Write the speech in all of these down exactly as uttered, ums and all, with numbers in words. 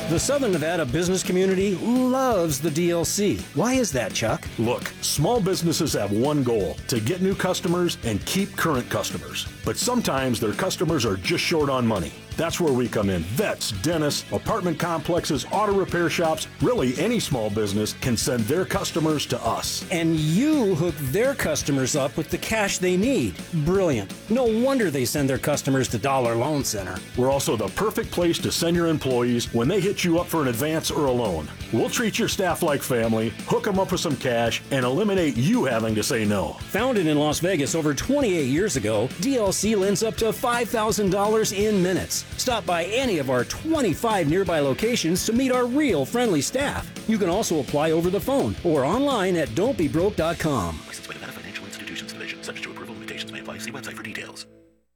The Southern Nevada business community loves the D L C. Why is that, Chuck? Look, small businesses have one goal, to get new customers and keep current customers. But sometimes their customers are just short on money. That's where we come in. Vets, dentists, apartment complexes, auto repair shops, really any small business can send their customers to us. And you hook their customers up with the cash they need. Brilliant. No wonder they send their customers to Dollar Loan Center. We're also the perfect place to send your employees when they hit you up for an advance or a loan. We'll treat your staff like family, hook them up with some cash, and eliminate you having to say no. Founded in Las Vegas over twenty-eight years ago, D L C lends up to five thousand dollars in minutes. Stop by any of our twenty-five nearby locations to meet our real friendly staff. You can also apply over the phone or online at don't be broke dot com. Licensed by Nevada Financial Institutions Division. Subject to approval, limitations may apply. See website for details.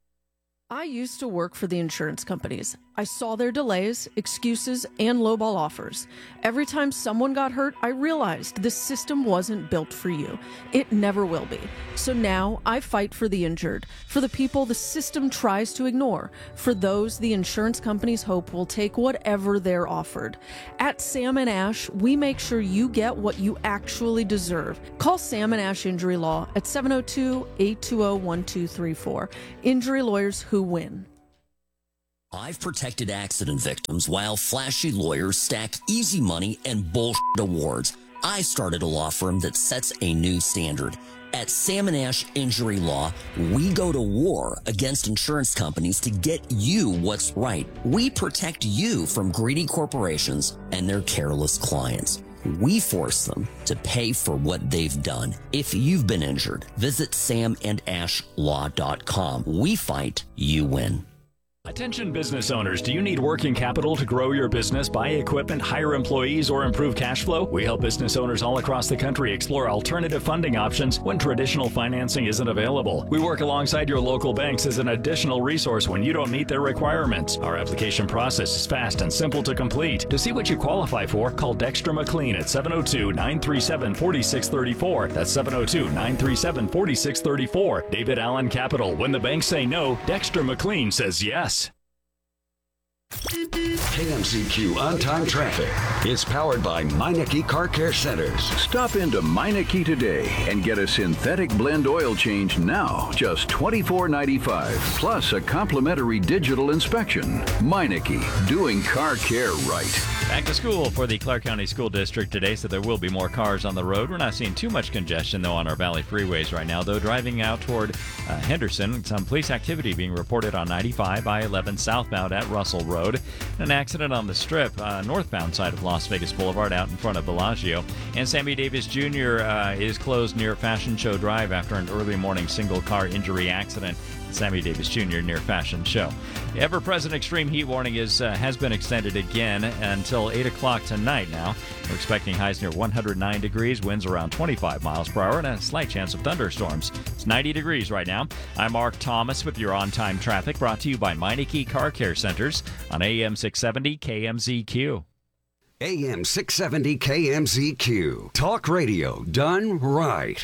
I used to work for the insurance companies. I saw their delays, excuses, and lowball offers. Every time someone got hurt, I realized this system wasn't built for you. It never will be. So now I fight for the injured, for the people the system tries to ignore, for those the insurance companies hope will take whatever they're offered. At Sam and Ash, we make sure you get what you actually deserve. Call Sam and Ash Injury Law at seven oh two, eight two oh, one two three four. Injury lawyers who win. I've protected accident victims while flashy lawyers stack easy money and bullshit awards. I started a law firm that sets a new standard. At Sam and Ash Injury Law, we go to war against insurance companies to get you what's right. We protect you from greedy corporations and their careless clients. We force them to pay for what they've done. If you've been injured, visit sam and ash law dot com. We fight, you win. Attention business owners, do you need working capital to grow your business, buy equipment, hire employees, or improve cash flow? We help business owners all across the country explore alternative funding options when traditional financing isn't available. We work alongside your local banks as an additional resource when you don't meet their requirements. Our application process is fast and simple to complete. To see what you qualify for, call Dexter McLean at seven oh two, nine three seven, four six three four. That's seven oh two, nine three seven, four six three four. David Allen Capital. When the banks say no, Dexter McLean says yes. K M Z Q On Time Traffic is powered by Meineke Car Care Centers. Stop into Meineke today and get a synthetic blend oil change now, just twenty-four ninety-five, plus a complimentary digital inspection. Meineke, doing car care right. Back to school for the Clark County School District today, so there will be more cars on the road. We're not seeing too much congestion, though, on our Valley freeways right now, though. Driving out toward uh, Henderson, some police activity being reported on ninety-five, I eleven southbound at Russell Road. An accident on the Strip, uh, northbound side of Las Vegas Boulevard out in front of Bellagio. And Sammy Davis Junior Uh, is closed near Fashion Show Drive after an early morning single-car injury accident. Sammy Davis Junior near Fashion Show. The ever-present extreme heat warning is uh, has been extended again until eight o'clock tonight now. We're expecting highs near one hundred nine degrees, winds around twenty-five miles per hour, and a slight chance of thunderstorms. It's ninety degrees right now. I'm Mark Thomas with your on-time traffic, brought to you by Meineke Car Care Centers on A M six seventy K M Z Q. A M six seventy K M Z Q. Talk radio done right.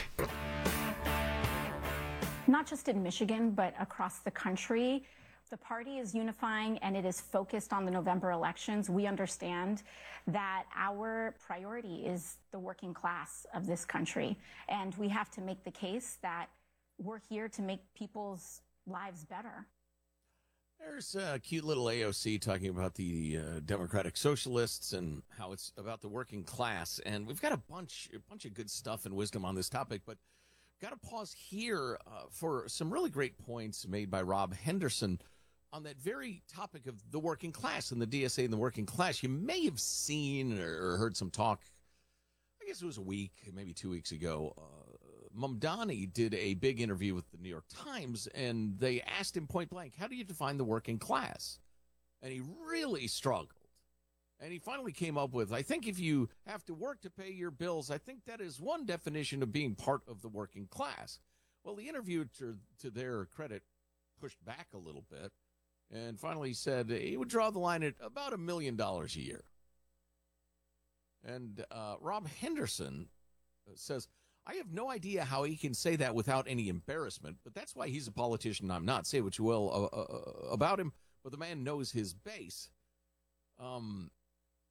Not just in Michigan, but across the country, the party is unifying and it is focused on the November elections. We understand that our priority is the working class of this country, and we have to make the case that we're here to make people's lives better. There's a cute little A O C talking about the uh, Democratic Socialists and how it's about the working class. And we've got a bunch, a bunch of good stuff and wisdom on this topic, but got to pause here uh, for some really great points made by Rob Henderson on that very topic of the working class and the D S A and the working class. You may have seen or heard some talk, I guess it was a week, maybe two weeks ago. Uh, Mamdani did a big interview with the New York Times, and they asked him point blank, how do you define the working class? And he really struggled. And he finally came up with, I think if you have to work to pay your bills, I think that is one definition of being part of the working class. Well, the interviewer, to, to their credit, pushed back a little bit and finally said he would draw the line at about a million dollars a year. And uh, Rob Henderson says, I have no idea how he can say that without any embarrassment, but that's why he's a politician. I'm not. Say what you will uh, uh, about him, but the man knows his base. Um,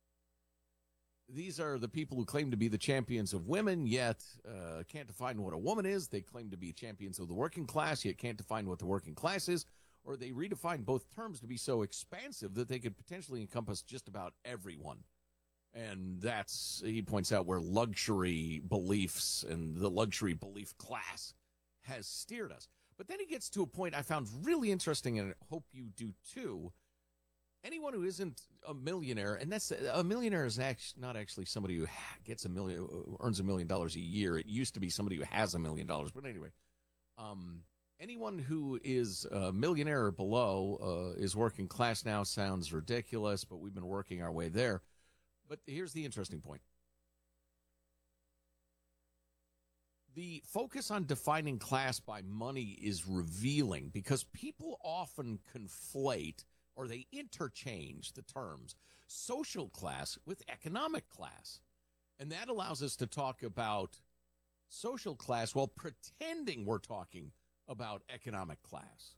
These are the people who claim to be the champions of women, yet uh, can't define what a woman is. They claim to be champions of the working class, yet can't define what the working class is. Or they redefine both terms to be so expansive that they could potentially encompass just about everyone. And that's, he points out, where luxury beliefs and the luxury belief class has steered us. But then he gets to a point I found really interesting, and I hope you do too. Anyone who isn't a millionaire, and that's a millionaire is actually not actually somebody who gets a million, earns a million dollars a year. It used to be somebody who has a million dollars. But anyway, um, anyone who is a millionaire or below uh, is working class now. Sounds ridiculous, but we've been working our way there. But here's the interesting point. The focus on defining class by money is revealing because people often conflate or they interchange the terms social class with economic class. And that allows us to talk about social class while pretending we're talking about economic class.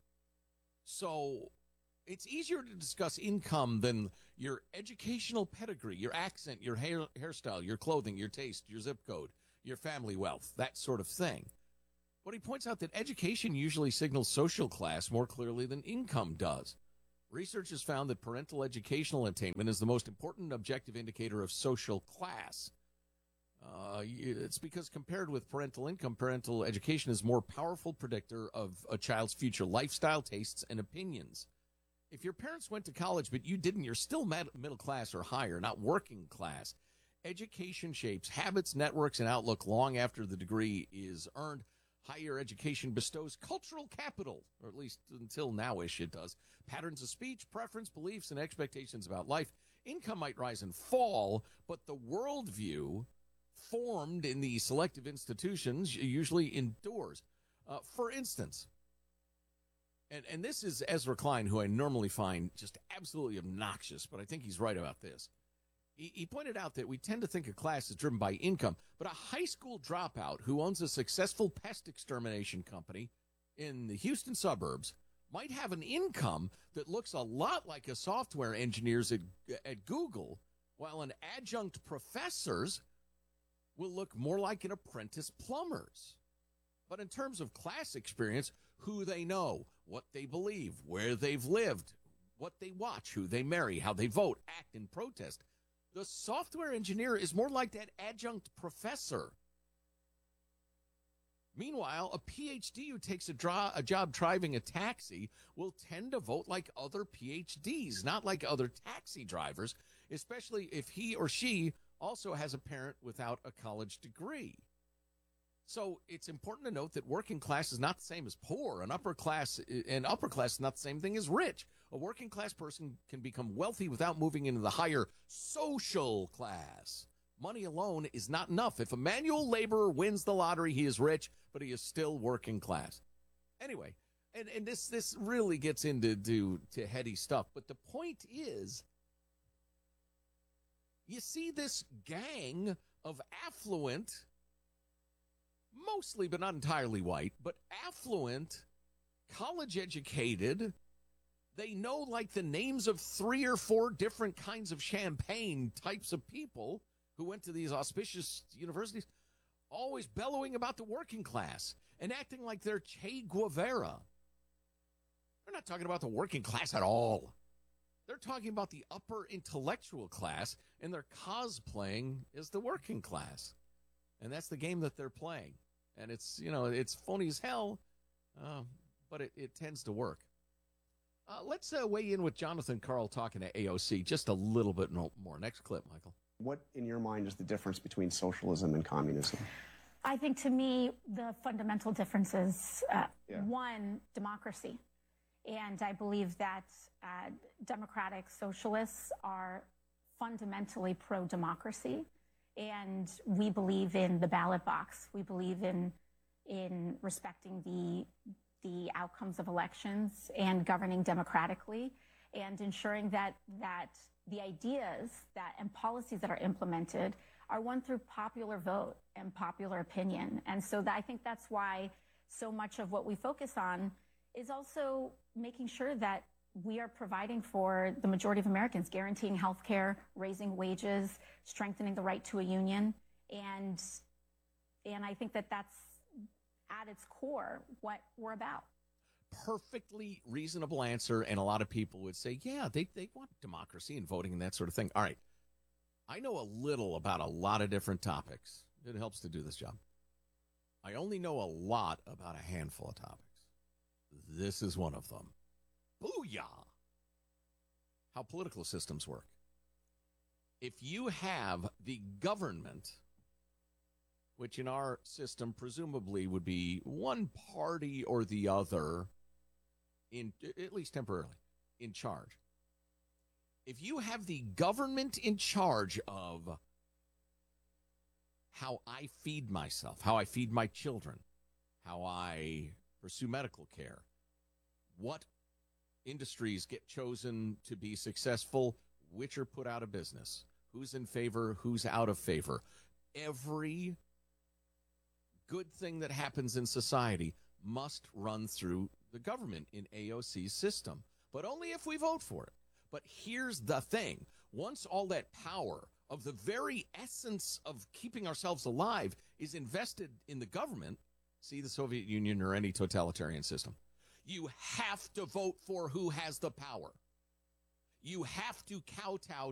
So it's easier to discuss income than your educational pedigree, your accent, your hair, hairstyle, your clothing, your taste, your zip code, your family wealth, that sort of thing. But he points out that education usually signals social class more clearly than income does. Research has found that parental educational attainment is the most important objective indicator of social class. Uh, it's because compared with parental income, parental education is a more powerful predictor of a child's future lifestyle, tastes, and opinions. If your parents went to college but you didn't, you're still middle class or higher, not working class. Education shapes habits, networks, and outlook long after the degree is earned. Higher education bestows cultural capital, or at least until now-ish it does. Patterns of speech, preference, beliefs, and expectations about life. Income might rise and fall, but the worldview formed in the selective institutions usually endures. Uh, for instance, and, and this is Ezra Klein, who I normally find just absolutely obnoxious, but I think he's right about this. He pointed out that we tend to think a class is driven by income, but a high school dropout who owns a successful pest extermination company in the Houston suburbs might have an income that looks a lot like a software engineer's at, at Google, while an adjunct professor's will look more like an apprentice plumber's. But in terms of class experience, who they know, what they believe, where they've lived, what they watch, who they marry, how they vote, act, and protest, the software engineer is more like that adjunct professor. Meanwhile, a P H D who takes a, dra- a job driving a taxi will tend to vote like other P H Ds, not like other taxi drivers, especially if he or she also has a parent without a college degree. So it's important to note that working class is not the same as poor. An upper class and upper class is not the same thing as rich. A working class person can become wealthy without moving into the higher social class. Money alone is not enough. If a manual laborer wins the lottery, he is rich, but he is still working class. Anyway, and, and this this really gets into to, to heady stuff. But the point is, you see this gang of affluent, mostly but not entirely white, but affluent, college-educated, they know like the names of three or four different kinds of champagne types of people who went to these auspicious universities, always bellowing about the working class and acting like they're Che Guevara. They're not talking about the working class at all. They're talking about the upper intellectual class, and they're cosplaying as the working class. And that's the game that they're playing. And it's, you know, it's phony as hell, uh, but it, it tends to work. Uh, let's uh, weigh in with Jonathan Karl talking to A O C just a little bit more. Next clip, Michael. What, in your mind, is the difference between socialism and communism? I think, to me, the fundamental difference is, uh, Yeah. one, democracy. And I believe that uh, democratic socialists are fundamentally pro-democracy. And we believe in the ballot box. We believe in in respecting the the outcomes of elections and governing democratically and ensuring that that the ideas that and policies that are implemented are won through popular vote and popular opinion. And so that, I think that's why so much of what we focus on is also making sure that we are providing for the majority of Americans, guaranteeing health care, raising wages, strengthening the right to a union. And, and I think that that's at its core what we're about. Perfectly reasonable answer, and a lot of people would say, yeah, they, they want democracy and voting and that sort of thing. All right. I know a little about a lot of different topics. It helps to do this job. I only know a lot about a handful of topics. This is one of them. Booyah! How political systems work. If you have the government, which in our system presumably would be one party or the other, in at least temporarily, in charge. If you have the government in charge of how I feed myself, how I feed my children, how I pursue medical care, what industries get chosen to be successful, which are put out of business, who's in favor, who's out of favor. Every good thing that happens in society must run through the government in A O C's system, but only if we vote for it. But here's the thing. Once all that power of the very essence of keeping ourselves alive is invested in the government, see the Soviet Union or any totalitarian system, you have to vote for who has the power. You have to kowtow